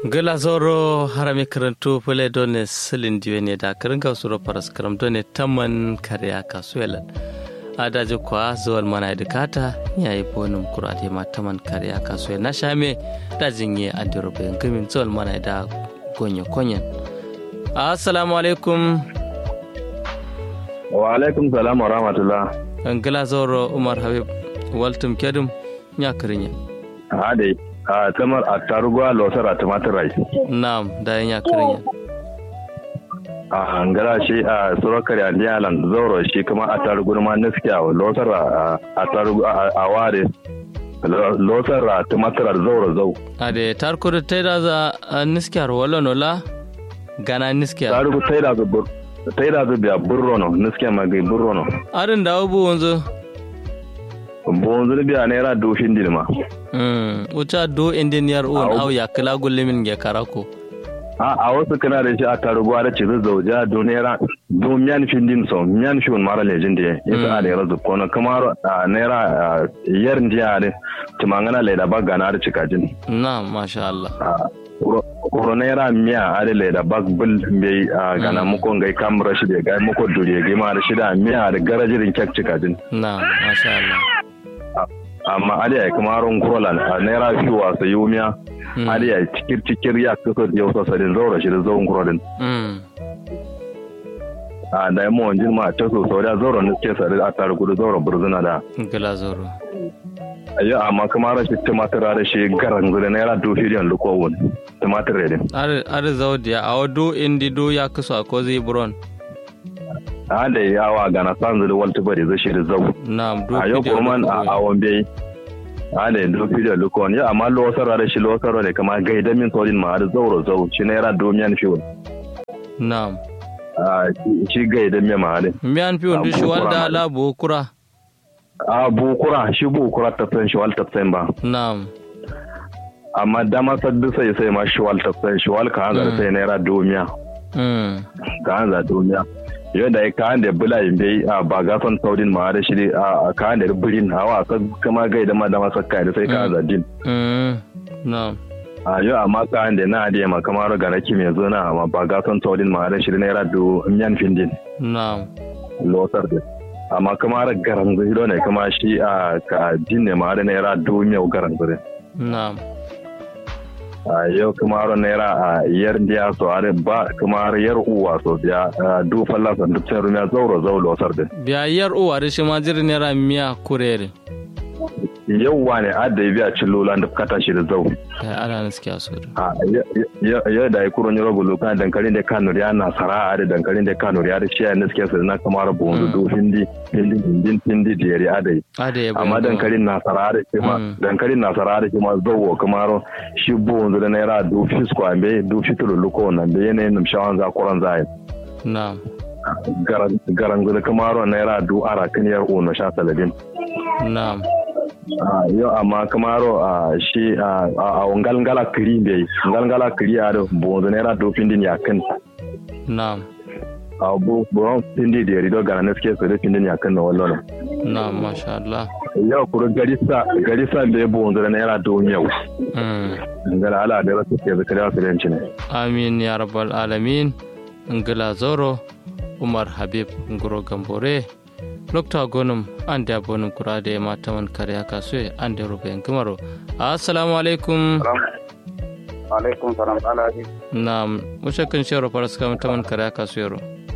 gala zoro harame karantu pele done silin diwene da karinka suro paras karam done taman kariya kasuelan adaje kwa zuwal mana edukata yayi bonum kurade ma taman kariya kasuel na shame da jinye adirobe ngamin zuwal mana da gonyo konyen. Assalamu alaikum. Wa alaikum salam wa rahmatullah. Gala zoro Umar Habib waltum kedum nya karinya. Hade a tamar a taruwa losara tumatir rai. Na'am da nya karinya. A ngara shi a surokar yandiyalan zoro shi kuma a tarugu ma niskiya losara a tarugu a ware losara tumatir zoro zau. Ade tarkudu taida za niskiyar wallanola gana niskiyar. Tarugu taida zu biya burrono niskiyar magai burrono. Arin da abu wanzu. Bonzu biya naira dofin dilma. Uca do indiniyar uwan au ya kila gullimin ya karako. A wasu kana da shi a taruguwa da ce zauja do naira do miyan findin so miyan shi wani mara lejin da ya sa a da yara zuko kamar naira yar ndiya da timangana laida ba gana da cikajin. Na masha Allah. Kuro naira miya a da laida ba bil mai gana muku gai kamar shi da gai muku duriya gai ma da shi da miya da garajirin kyak cikajin. Na masha Allah. Amma ali ya kuma ron kolan a naira fi wasa yumiya ali ya cikir ya kusa da yau sassadin zaura shi da zaun kurodin a da yamma wajen ma ta so sau da zaura ne ke sare a tare gudu zaura burzuna da gala zaura ayi amma kuma rashin tumatir da shi garan gudu naira dofiliyan lukowun tumatir redin are zaudiya a wado indido ya kusa ko zai buron da yawa gana sanzu da walta bari zai shi da zau a yau kuma a wambe da dofi da lukon ya amma losar da shi losar da kama gaidan min sojin ma da zauro zau shi naira domiyan fiyon na'am shi gaidan min ma da miyan fiyon da shi wanda ala bukura bukura shi bukura tafsan shi wal tafsan ba na'am amma dama saddu sai ma shi wal tafsan shi wal ka hanzar sai naira domiya ka hanzar domiya yadda ya kayan da bula yin bai a ba gasan saudin ma da shi a kayan da birin hawa kama gai da madama sakka da sai kayan zadin a yau amma kayan da na adiya ma kama raga raki mai zo na amma ba gasan saudin ma da shi naira do miyan findin lotar da amma kama raga garan zai ne kama shi a jin ne ma da naira do miyau garan zai yau kamar naira a yar diya so are ba kamar yar uwa so biya du falla san duk sai rumiya zauro zaulo sar da biya yar uwa da shi ma jir naira miya kurere yau wane adda biya cillola da kata shi da zau kai ana naskiya so yau da ikuro ni rogo lokan dankalin da kanu ya na sara da dankalin da kanu ya da shi ya naskiya so na kamar bonzo do hindi da yari adai amma dankalin na sara da shi ma dankalin na sara da shi ma zawo kamar shi bonzo da naira do fisko ambe do fitulu luko nan da yanayin numshawan zakuran zai na'am garan da kamar naira do ara kaniyar uno sha saladin na'am yau amma kamaro shi a ngalngala kiri bai ngalngala kiri a da bonzo naira dofin din ya kan na'am a buron pindi da rido ga na suke da pindin ya kan na wallo na'am masha Allah yau kuro garisa da bonzo naira do yau ngala ala da rasu ke zakariya su yanci ne amin ya rabbal alamin ngala zoro Umar Habib ngoro gambore Lokta gonum an da bonum kurade mataman kariya kasue an da ruben kumaro. Assalamu alaikum. Alaikum salam alaikum. Naam, mushakan shero paraska mataman kariya kasue ro.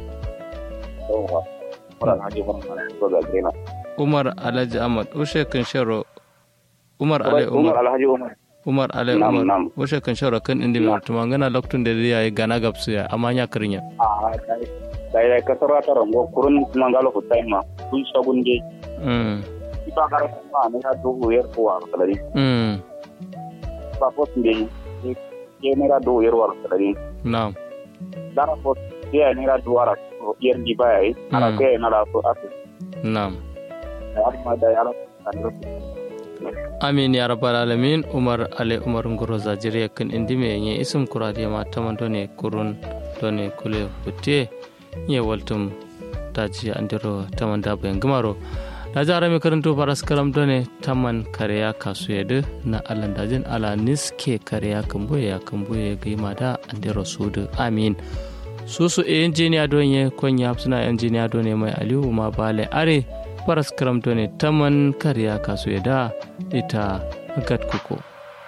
Umar Alhaji Ahmad mushakan shero Umar Alhaji Umar. Umar Alhaji Umar. Mushakan shero kan indi tumangana loktun da yayi gana gapsuya amanya karinya. Daidai kasar ta rango kurun mangalo hutai ma kun shagun ge iba kar ma ne ha do yer ko ar kalari ba pot nge ke ne ra do yer war kalari na'am dara pot ke ne ra do ara yer di bai ara ke na ra ko atu na'am amma da yara amin ya rabbal alamin Umar Ale Umar ngoro zajire kan indime yin isum kurade ma tamando ne kurun done kule putte ye waltum taji andiro tamanda bayan gamaro da jara mai karanto faras karam done taman kariya kasu yadu na alandajin ala niske kariya kamboye gima da andero sudu amin susu injiniya donye konya suna injiniya done mai aliyu ma bale are faras karam done taman kariya kasu yada ita gat kuko